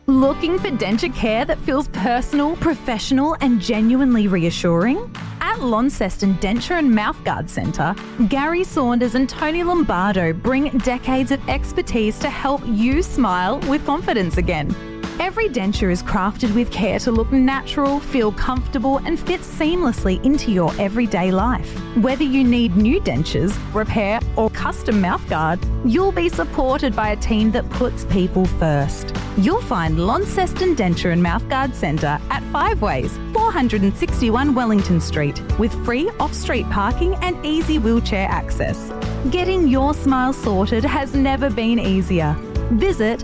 Looking for denture care that feels personal, professional, and genuinely reassuring? At Launceston Denture and Mouthguard Centre, Gary Saunders and Tony Lombardo bring decades of expertise to help you smile with confidence again. Every denture is crafted with care to look natural, feel comfortable, and fit seamlessly into your everyday life. Whether you need new dentures, repair, or custom mouthguard, you'll be supported by a team that puts people first. You'll find Launceston Denture and Mouthguard Centre at 5 Ways, 461 Wellington Street, with free off-street parking and easy wheelchair access. Getting your smile sorted has never been easier. Visit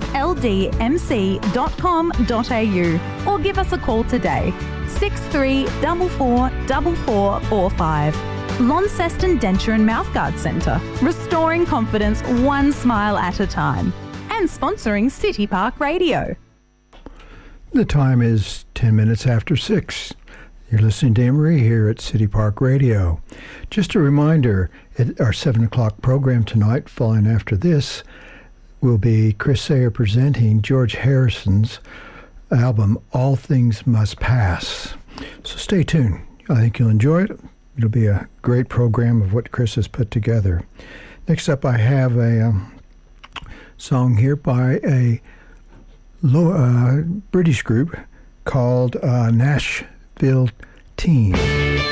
ldmc.com.au or give us a call today, 6344 4445. Launceston Denture and Mouthguard Centre, restoring confidence one smile at a time. And sponsoring City Park Radio. The time is 10 minutes after 6. You're listening to Emery here at City Park Radio. Just a reminder, at our 7 o'clock program tonight, following after this, will be Chris Sayer presenting George Harrison's album, All Things Must Pass. So stay tuned. I think you'll enjoy it. It'll be a great program of what Chris has put together. Next up, I have a song here by a British group called Nashville Teen.